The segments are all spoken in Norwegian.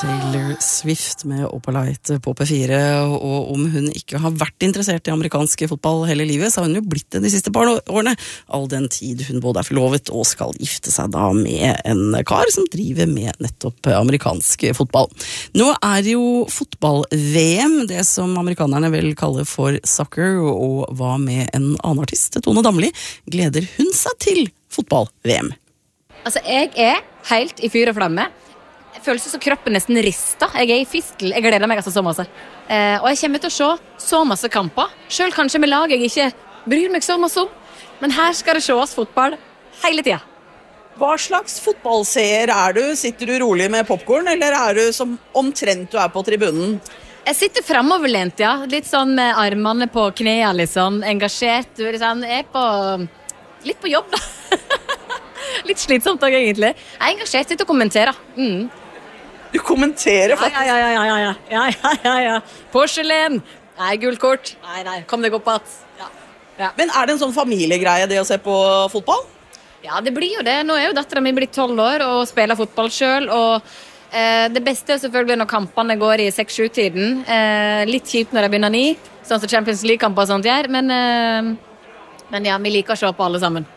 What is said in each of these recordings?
Taylor Swift med Opalite på P4, og om hun ikke har vært interessert i amerikansk fotball hele livet, så har hun jo blitt det de siste par årene, all den tid hun både forlovet og skal gifte seg da med en kar som driver med nettopp amerikansk fotball. Nå jo fotball-VM, det som amerikanerne vel kaller for soccer, og hva med en annen artist, Tone Damli, gleder hun seg til fotball-VM? Altså, jeg helt i fyr og flamme. Jeg føler så kroppen nesten rister. Jeg i fistel. Jeg gleder meg altså så masse. Og jeg kommer til å se så masse kamper. Selv kanskje med lag jeg ikke bryr meg så masse om. Men her skal det sees fotball hele tiden. Hva slags fotballseer du? Sitter du rolig med popcorn, eller du som omtrent du på tribunen? Jeg sitter fremoverlent, ja. Litt sånn med armene på knæene, liksom. Engasjert. Liksom. Jeg på litt på jobb, da. Litt slitsomt også, egentlig. Jeg engasjert, sitter og kommenterer. Du kommenterer faktisk? Ja. Porselen. Nei, gullkort. Nei, kom deg opp at. Ja. Men det en sånn familiegreie det å se på fotball? Ja, det blir jo det. Nå jo datteren min blitt 12 år og spiller fotball selv, og det beste selvfølgelig når kampene går i 6-7-tiden. Litt kjipt når det begynner 9, sånn som Champions League-kamper og sånt gjør, men ja, vi liker å se på alle sammen.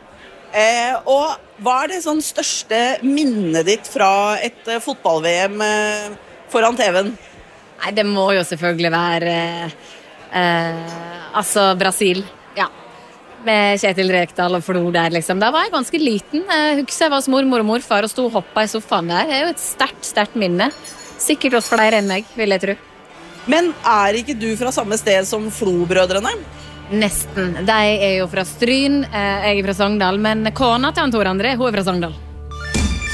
Og hva det sånn største minnet ditt fra et fotball-VM foran TV-en? Nei, det må jo selvfølgelig være altså Brasil, ja. Med Kjetil Rekdal og Flo der, liksom. Da var jeg ganske liten. Jeg husker jeg var hos mormor og morfar og sto og hoppet i sofaen der. Det jo et sterkt minne. Sikkert hos flere enn meg, vil jeg tro. Men ikke du fra samme sted som Flo-brødrene? Nesten. De jo fra Stryn, jeg fra Sogndal, men kona til Tor André, hun fra Sogndal.